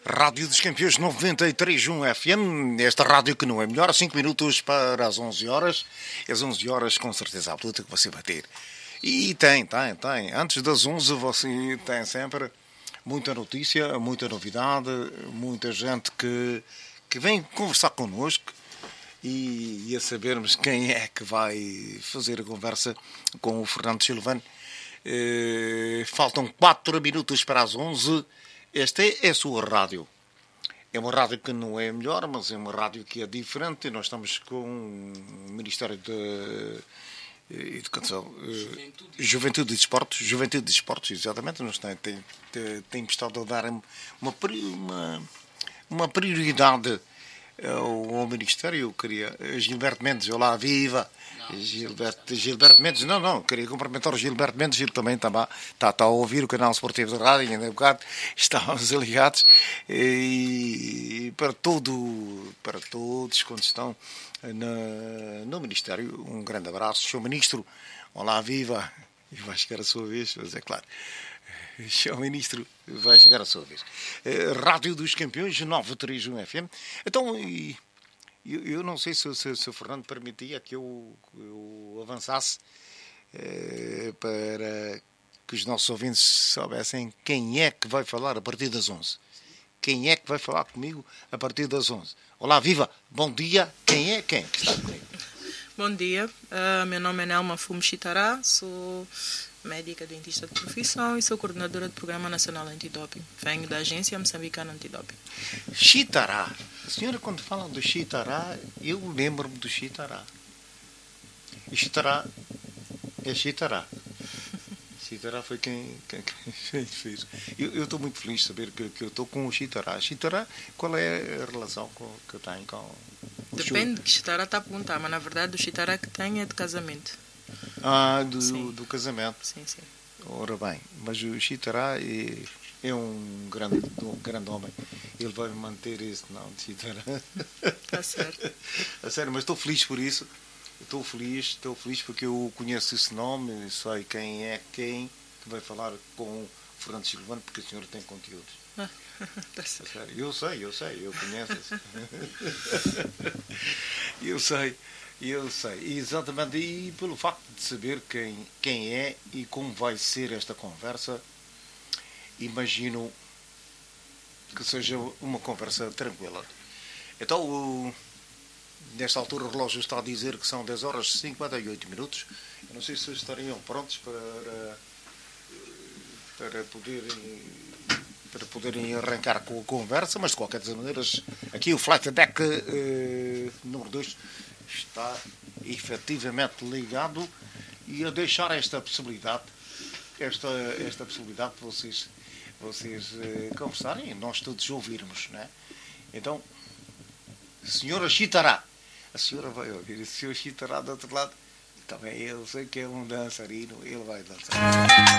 Rádio dos Campeões 93.1 FM, esta rádio que não é melhor, 5 minutos para as 11 horas. As 11 horas com certeza absoluta que você vai ter. E tem. Antes das 11 você tem sempre muita notícia, muita novidade, muita gente que vem conversar connosco e a sabermos quem é que vai fazer a conversa com o Fernando Silvano. Faltam 4 minutos para as 11. Esta é a sua rádio. É uma rádio que não é melhor, mas é uma rádio que é diferente. Nós estamos com o Ministério da Educação, Juventude e Desportos, exatamente. Nós temos estado a dar uma prioridade ao Ministério. Eu queria... Gilberto Mendes, olá, viva! Gilberto Mendes, não, queria cumprimentar o Gilberto Mendes, ele também está a ouvir o canal esportivo de rádio, ainda há bocado, estávamos ligados, e para todos quando estão no Ministério, um grande abraço. Sr. Ministro, olá, viva, e vai chegar a sua vez, mas é claro, Sr. Ministro, vai chegar a sua vez. Rádio dos Campeões, 931 FM, então... Eu não sei se o Fernando permitia que eu avançasse para que os nossos ouvintes soubessem quem é que vai falar a partir das 11. Quem é que vai falar comigo a partir das 11? Olá, viva! Bom dia! Quem que está comigo? Bom dia, meu nome é Nelma Fumo Chitará, sou médica dentista de profissão e sou coordenadora do Programa Nacional Antidoping. Venho da Agência Moçambicana Antidoping. Chitará. A senhora, quando fala do Chitará, eu lembro-me do Chitará. E Chitará é Chitará. Chitará foi quem fez. Eu estou muito feliz de saber que eu estou com o Chitará. Chitará, qual é a relação que eu tenho com... Depende do que Chitará está a perguntar, mas na verdade o Chitará que tem é de casamento. Do casamento. Sim. Ora bem, mas o Chitará é um grande homem. Ele vai manter esse nome de Chitará. Está certo. A sério, mas estou feliz por isso. Estou feliz porque eu conheço esse nome, sei quem é quem que vai falar com o Fernando Silvano, porque a senhora tem conteúdos. Está certo. Sério, eu sei, eu conheço. Eu sei, exatamente, e pelo facto de saber quem é e como vai ser esta conversa, imagino que seja uma conversa tranquila. Então, nesta altura o relógio está a dizer que são 10 horas e 58 minutos. Eu não sei se estariam prontos para poderem arrancar com a conversa, mas de qualquer das maneiras, aqui o Flight Deck número 2 está efetivamente ligado e a deixar esta possibilidade de vocês conversarem e nós todos ouvirmos, não é? Então, senhora Chitará, a senhora vai ouvir, o senhor Chitará do outro lado, também eu sei que é um dançarino, ele vai dançar.